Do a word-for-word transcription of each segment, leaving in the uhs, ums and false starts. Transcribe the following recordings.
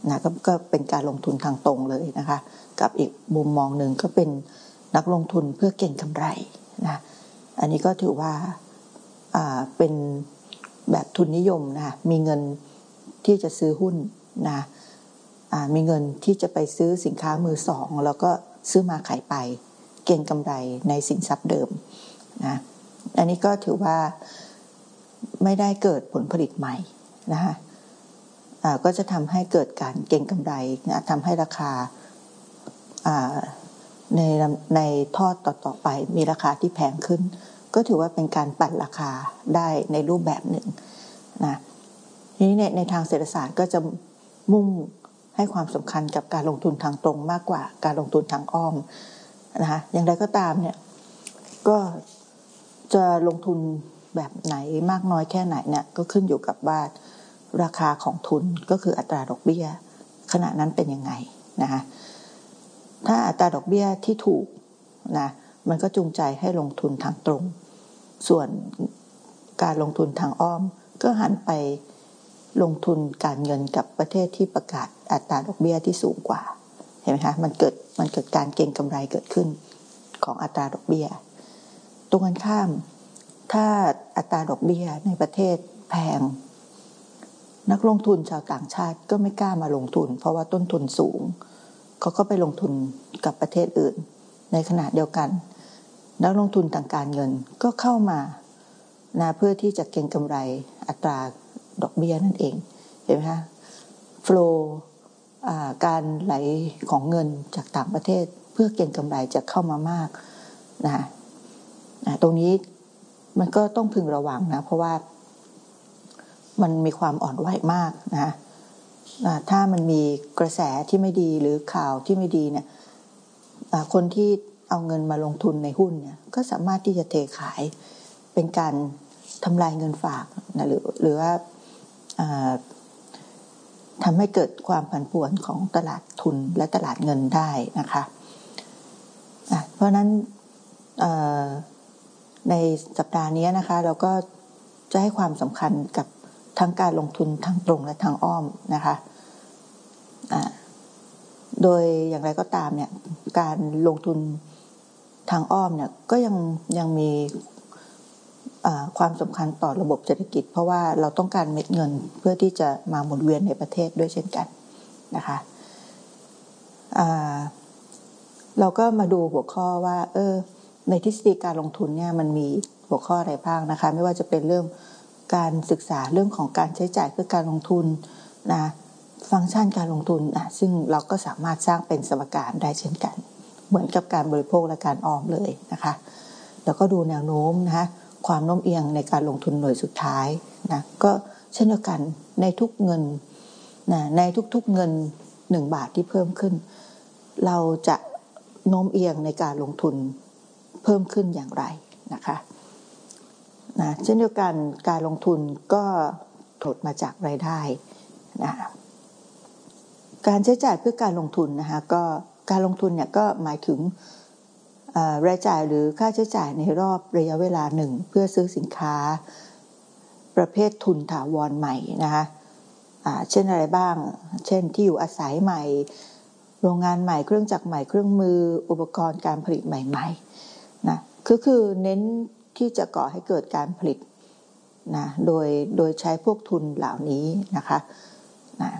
นะก็ก็เป็นการลงทุนทางตรงเลยนะคะกับอีกมุมมองหนึ่งก็เป็นนักลงทุนเพื่อเก็งกำไรนะอันนี้ก็ถือว่าอ่าเป็นแบบทุนนิยมนะมีเงินที่จะซื้อหุ้นนะอ่ามีเงินที่จะไปซื้อสินค้ามือสองแล้วก็ซื้อมาขายไปเก็งกำไรในสินทรัพย์เดิมนะอันนี้ก็ถือว่าไม่ได้เกิดผลผลิตใหม่นะคะอ่าก็จะทำให้เกิดการเก็งกำไรนะทำให้ราคาอ่าในในทอดต่อๆไปมีราคาที่แพงขึ้นก็ถือว่าเป็นการปั่นราคาได้ในรูปแบบหนึ่งนะทีนี้ในในทางเศรษฐศาสตร์ก็จะมุ่งให้ความสำคัญกับการลงทุนทางตรงมากกว่าการลงทุนทางอ้อมนะคะอย่างไรก็ตามเนี่ยก็จะลงทุนแบบไหนมากน้อยแค่ไหนเนี่ยก็ขึ้นอยู่กับว่าราคาของทุนก็คืออัตราดอกเบี้ยขณะนั้นเป็นยังไงนะคะถ้าอัตราดอกเบี้ยที่ถูกนะมันก็จูงใจให้ลงทุนทางตรงส่วนการลงทุนทางอ้อมก็หันไปลงทุนการเงินกับประเทศที่ประกาศอัตราดอกเบี้ยที่สูงกว่าเห็นไหมคะมันเกิดมันเกิดการเก็งกำไรเกิดขึ้นของอัตราดอกเบี้ยตรงกันข้ามถ้าอัตราดอกเบี้ยในประเทศแพงนักลงทุนชาวต่างชาติก็ไม่กล้ามาลงทุนเพราะว่าต้นทุนสูงเขาก็ไปลงทุนกับประเทศอื่นในขณะเดียวกันนักลงทุนทางการเงินก็เข้ามานะเพื่อที่จะเก็งกำไรอัตราดอกเบี้ยนั่นเองเห็นไหมคะโฟลว์การไหลของเงินจากต่างประเทศเพื่อเก็งกำไรจะเข้ามามากนะตรงนี้มันก็ต้องพึงระวังนะเพราะว่ามันมีความอ่อนไหวมากนะถ้ามันมีกระแสที่ไม่ดีหรือข่าวที่ไม่ดีเนี่ยคนที่เอาเงินมาลงทุนในหุ้นเนี่ยก็สามารถที่จะเทขายเป็นการทำลายเงินฝากนะหรือหรือว่าทำให้เกิดความผันผวนของตลาดทุนและตลาดเงินได้นะคะเพราะนั้นในสัปดาห์นี้นะคะเราก็จะให้ความสำคัญกับทั้งการลงทุนทางตรงและทางอ้อมนะคะโดยอย่างไรก็ตามเนี่ยการลงทุนทางอ้อมเนี่ยก็ยังยังมีความสำคัญต่อระบบเศรษฐกิจเพราะว่าเราต้องการเม็ดเงินเพื่อที่จะมาหมุนเวียนในประเทศด้วยเช่นกันนะคะเราก็มาดูหัวข้อว่าเออในทฤษฎีการลงทุนเนี่ยมันมีหัวข้ออะไรบ้างนะคะไม่ว่าจะเป็นเรื่องการศึกษาเรื่องของการใช้จ่ายเพื่อการลงทุนนะฟังก์ชันการลงทุนนะซึ่งเราก็สามารถสร้างเป็นสมการได้เช่นกันเหมือนกับการบริโภคและการออมเลยนะคะแล้วก็ดูแนวโน้มนะคะความโน้มเอียงในการลงทุนหน่วยสุดท้ายนะก็เช่นเดียวกันในทุกเงินนะในทุกๆเงินหนึ่งบาทที่เพิ่มขึ้นเราจะโน้มเอียงในการลงทุนเพิ่มขึ้นอย่างไรนะคะนะเช่นเดียวกันการลงทุนก็ถดมาจากรายได้นะการใช้จ่ายเพื่อการลงทุนนะคะก็การลงทุนเนี่ยก็หมายถึงรายจ่ายหรือค่าใช้จ่ายในรอบระยะเวลาหนึ่งเพื่อซื้อสินค้าประเภททุนถาวรใหม่นะคะเช่นอะไรบ้างเช่นที่อยู่อาศัยใหม่โรงงานใหม่เครื่องจักรใหม่เครื่องมืออุปกรณ์การผลิตใหม่ๆนะคือคือเน้นที่จะก่อให้เกิดการผลิตนะโดยโดยใช้พวกทุนเหล่านี้นะคะนะ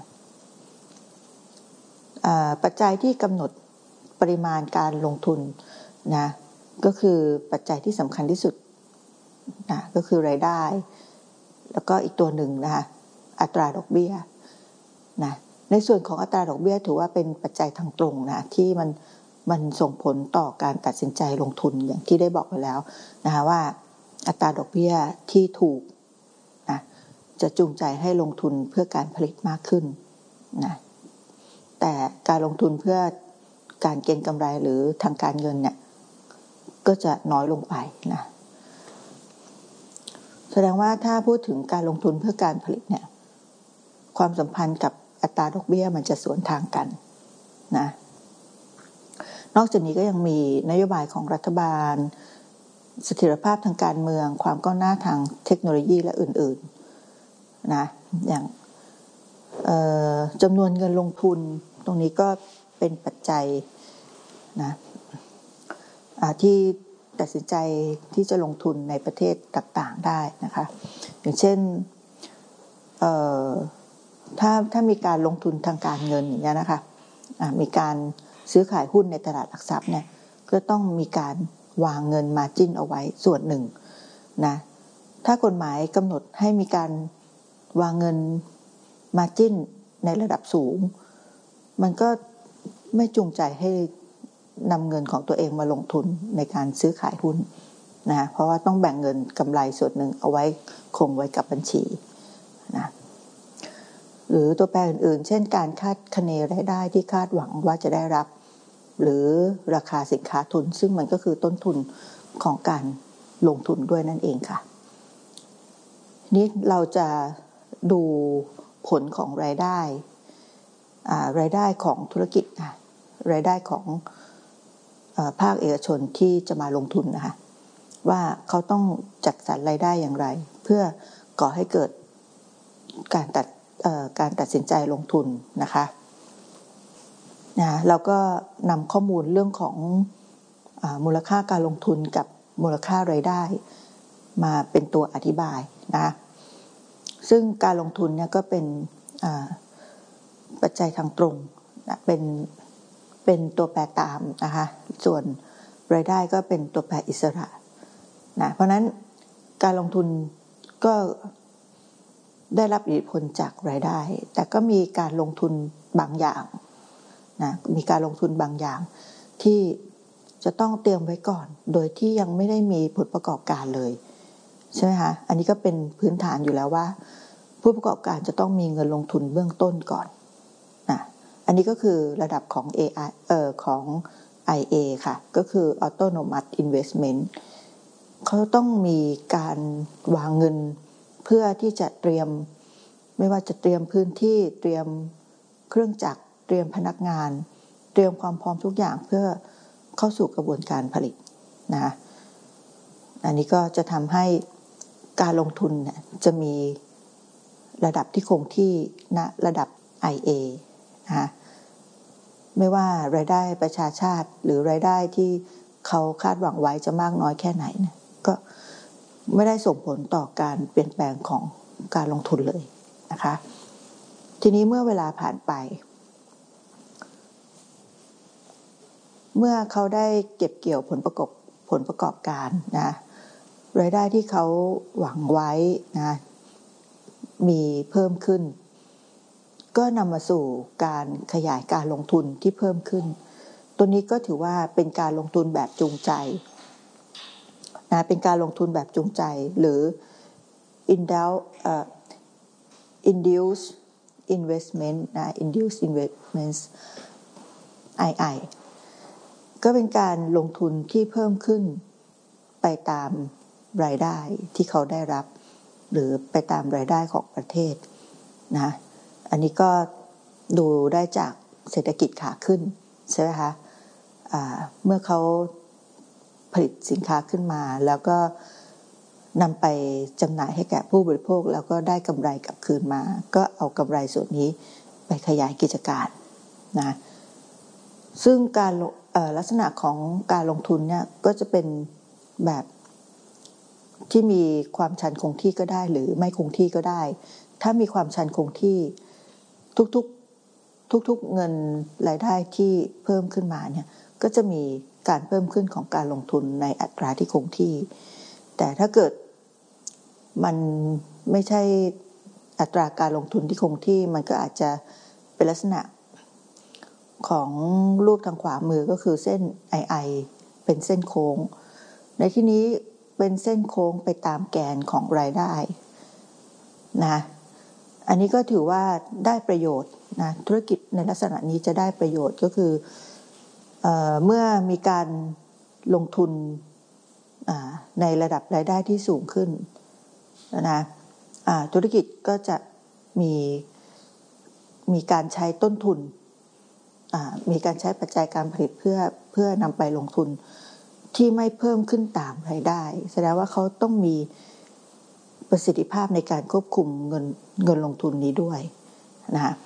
ปัจจัยที่กำหนดปริมาณการลงทุนนะก็คือปัจจัยที่สำคัญที่สุดนะก็คือรายได้แล้วก็อีกตัวหนึ่งนะคะอัตราดอกเบี้ยนะในส่วนของอัตราดอกเบี้ยถือว่าเป็นปัจจัยทางตรงนะที่มันมันส่งผลต่อการตัดสินใจลงทุนอย่างที่ได้บอกไปแล้วนะคะว่าอัตราดอกเบี้ยที่ถูกนะจะจูงใจให้ลงทุนเพื่อการผลิตมากขึ้นนะแต่การลงทุนเพื่อการเก็งกำไรหรือทางการเงินเนี่ยก็จะน้อยลงไปนะแสดงว่าถ้าพูดถึงการลงทุนเพื่อการผลิตเนี่ยความสัมพันธ์กับอัตราดอกเบี้ยมันจะสวนทางกันนะนอกจากนี้ก็ยังมีนโยบายของรัฐบาลเสถียรภาพทางการเมืองความก้าวหน้าทางเทคโนโลยีและอื่นๆนะอย่างจำนวนเงินลงทุนตรงนี้ก็เป็นปัจจัยนะที่ตัดสินใจที่จะลงทุนในประเทศต่างๆได้นะคะอย่างเช่นถ้าถ้ามีการลงทุนทางการเงินอย่างนี้นะคะมีการซื้อขายหุ้นในตลาดหลักทรัพย์เนี่ยก็ต้องมีการวางเงินมาร์จิ้นเอาไว้ส่วนหนึ่งนะถ้ากฎหมายกำหนดให้มีการวางเงินมาร์จิ้นในระดับสูงมันก็ไม่จูงใจให้นำเงินของตัวเองมาลงทุนในการซื้อขายหุ้นนะเพราะว่าต้องแบ่งเงินกำไรส่วนหนึ่งเอาไว้คงไว้กับบัญชีนะหรือตัวแปรอื่นๆเช่นการคาดคะเนรายได้ที่คาดหวังว่าจะได้รับหรือราคาสินค้าทุนซึ่งมันก็คือต้นทุนของการลงทุนด้วยนั่นเองค่ะนี้เราจะดูผลของรายได้รายได้ของธุรกิจนะรายได้ของภาคเอกชนที่จะมาลงทุนนะคะว่าเขาต้องจัดสรรรายได้อย่างไรเพื่อก่อให้เกิดการตัดการตัดสินใจลงทุนนะคะนะเราก็นำข้อมูลเรื่องของมูลค่าการลงทุนกับมูลค่ารายได้มาเป็นตัวอธิบายนะซึ่งการลงทุนเนี่ยก็เป็นปัจจัยทางตรงนะเป็นเป็นตัวแปรตามนะคะส่วนรายได้ก็เป็นตัวแปรอิสระนะเพราะนั้นการลงทุนก็ได้รับอิทธิพลจากรายได้แต่ก็มีการลงทุนบางอย่างนะมีการลงทุนบางอย่างที่จะต้องเตรียมไว้ก่อนโดยที่ยังไม่ได้มีผลประกอบการเลยใช่ไหมคะอันนี้ก็เป็นพื้นฐานอยู่แล้วว่าผู้ประกอบการจะต้องมีเงินลงทุนเบื้องต้นก่อนนะอันนี้ก็คือระดับของ เอ ไอ เอ่อของ ไอ เอ ค่ะก็คือ Autonomous Investment เขาต้องมีการวางเงินเพื่อที่จะเตรียมไม่ว่าจะเตรียมพื้นที่เตรียมเครื่องจักรเตรียมพนักงานเตรียมความพร้อมทุกอย่างเพื่อเข้าสู่กระบวนการผลิตนะอันนี้ก็จะทำให้การลงทุนเนี่ยจะมีระดับที่คงที่ณระดับ ไอ เอ นะไม่ว่ารายได้ประชาชาติหรือรายได้ที่เขาคาดหวังไว้จะมากน้อยแค่ไหนเนี่ยก็ไม่ได้ส่งผลต่อการเปลี่ยนแปลงของการลงทุนเลยนะคะทีนี้เมื่อเวลาผ่านไปเมื่อเขาได้เก็บเกี่ยวผลประกอบผลประกอบการนะรายได้ที่เขาหวังไว้นะมีเพิ่มขึ้นก็นำมาสู่การขยายการลงทุนที่เพิ่มขึ้นตัวนี้ก็ถือว่าเป็นการลงทุนแบบจูงใจนะเป็นการลงทุนแบบจูงใจหรือ induce investment นะ induce investments ไอ ไอ ก็เป็นการลงทุนที่เพิ่มขึ้นไปตามรายได้ที่เขาได้รับหรือไปตามรายได้ของประเทศนะอันนี้ก็ดูได้จากเศรษฐกิจขาขึ้นใช่ไหมคะเมื่อเขาผลิตสินค้าขึ้นมาแล้วก็นำไปจำหน่ายให้แก่ผู้บริโภคแล้วก็ได้กำไรกลับคืนมาก็เอากำไรส่วนนี้ไปขยายกิจการนะซึ่งการลักษณะของการลงทุนเนี่ยก็จะเป็นแบบที่มีความชันคงที่ก็ได้หรือไม่คงที่ก็ได้ถ้ามีความชันคงที่ทุกๆทุกๆเงินรายได้ที่เพิ่มขึ้นมาเนี่ยก็จะมีการเพิ่มขึ้นของการลงทุนในอัตราที่คงที่แต่ถ้าเกิดมันไม่ใช่อัตราการลงทุนที่คงที่มันก็อาจจะเป็นลักษณะของรูปทางขวามือก็คือเส้น ไอ ไอ เป็นเส้นโค้งในที่นี้เป็นเส้นโค้งไปตามแกนของรายได้นะอันนี้ก็ถือว่าได้ประโยชน์นะธุรกิจในลักษณะนี้จะได้ประโยชน์ก็คือเอ่อเมื่อมีการลงทุนในระดับรายได้ที่สูงขึ้นนะธุรกิจก็จะมีมีการใช้ต้นทุนมีการใช้ปัจจัยการผลิตเพื่อเพื่อนำไปลงทุนที่ไม่เพิ่มขึ้นตามรายได้แสดงว่าเขาต้องมีประสิทธิภาพในการควบคุมเงินเงินลงทุนนี้ด้วยนะคะ